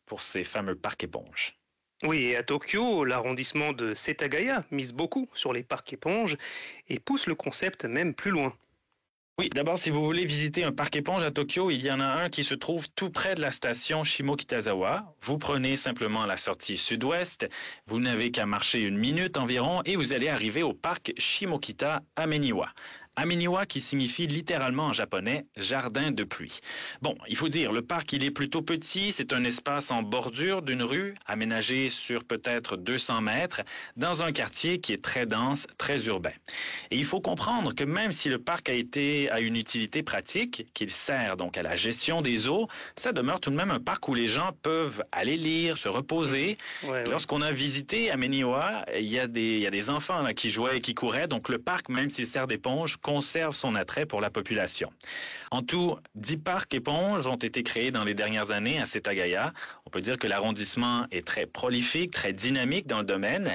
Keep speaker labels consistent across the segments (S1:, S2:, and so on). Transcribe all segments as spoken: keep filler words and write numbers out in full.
S1: pour ces fameux parcs éponges.
S2: Oui, et à Tokyo, l'arrondissement de Setagaya mise beaucoup sur les parcs éponges et pousse le concept même plus loin.
S1: Oui, d'abord, si vous voulez visiter un parc éponge à Tokyo, il y en a un qui se trouve tout près de la station Shimokitazawa. Vous prenez simplement la sortie sud-ouest, vous n'avez qu'à marcher une minute environ et vous allez arriver au parc Shimokita Ameniwa. Ameniwa qui signifie littéralement en japonais jardin de pluie. Bon, il faut dire, le parc il est plutôt petit, c'est un espace en bordure d'une rue, aménagé sur peut-être deux cents mètres, dans un quartier qui est très dense, très urbain. Et il faut comprendre que même si le parc a été à une utilité pratique, qu'il sert donc à la gestion des eaux, ça demeure tout de même un parc où les gens peuvent aller lire, se reposer.
S2: Ouais, ouais.
S1: Lorsqu'on a visité Ameniwa, il y a des, il y a des enfants là, qui jouaient et qui couraient, donc le parc, même s'il sert d'éponge, conserve son attrait pour la population. En tout, dix parcs éponges ont été créés dans les dernières années à Setagaya. On peut dire que l'arrondissement est très prolifique, très dynamique dans le domaine.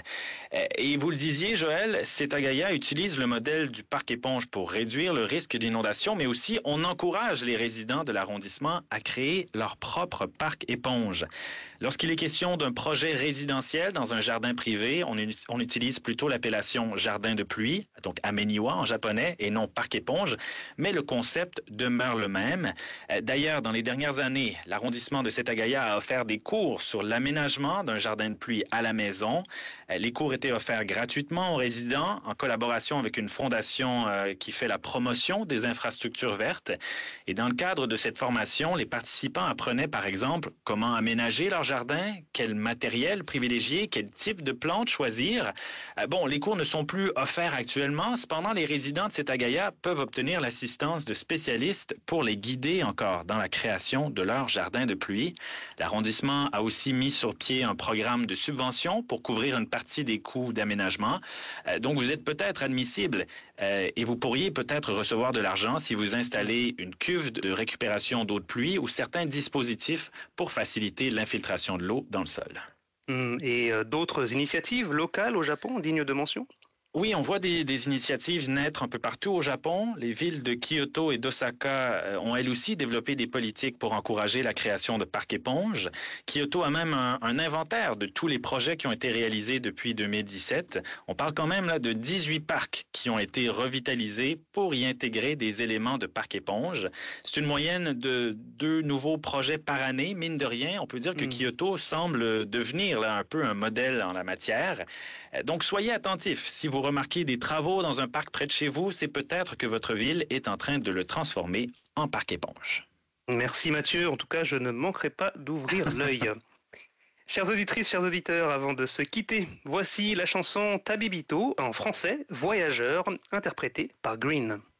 S1: Et vous le disiez, Joël, Setagaya utilise le modèle du parc éponge pour réduire le risque d'inondation, mais aussi on encourage les résidents de l'arrondissement à créer leur propre parc éponge. Lorsqu'il est question d'un projet résidentiel dans un jardin privé, on, on utilise plutôt l'appellation jardin de pluie, donc Ameniwa en japonais, et non parc éponge, mais le concept demeure le même. D'ailleurs, dans les dernières années, l'arrondissement de Setagaya a offert des cours sur l'aménagement d'un jardin de pluie à la maison. Les cours étaient offerts gratuitement aux résidents en collaboration avec une fondation euh, qui fait la promotion des infrastructures vertes. Et dans le cadre de cette formation, les participants apprenaient par exemple comment aménager leur jardin, quel matériel privilégier, quel type de plantes choisir. Euh, bon, les cours ne sont plus offerts actuellement, cependant les résidents de Setagaya peuvent obtenir l'assistance de spécialistes pour les guider encore dans la création de leur jardin de pluie. L'arrondissement a aussi mis sur pied un programme de subvention pour couvrir une partie des coûts d'aménagement. Euh, donc vous êtes peut-être admissible euh, et vous pourriez peut-être recevoir de l'argent si vous installez une cuve de récupération d'eau de pluie ou certains dispositifs pour faciliter l'infiltration de l'eau dans le sol.
S2: Hum, Et euh, d'autres initiatives locales au Japon dignes de mention ?
S1: Oui, on voit des, des initiatives naître un peu partout au Japon. Les villes de Kyoto et d'Osaka ont elles aussi développé des politiques pour encourager la création de parcs éponges. Kyoto a même un, un inventaire de tous les projets qui ont été réalisés depuis deux mille dix-sept. On parle quand même là de dix-huit parcs qui ont été revitalisés pour y intégrer des éléments de parcs éponges. C'est une moyenne de deux nouveaux projets par année, mine de rien. On peut dire que mmh. Kyoto semble devenir là un peu un modèle en la matière. Donc soyez attentifs. Si vous remarquez des travaux dans un parc près de chez vous, c'est peut-être que votre ville est en train de le transformer en parc éponge.
S2: Merci Mathieu, en tout cas je ne manquerai pas d'ouvrir l'œil. Chères auditrices, chers auditeurs, avant de se quitter, voici la chanson Tabibito en français, Voyageur, interprétée par Green.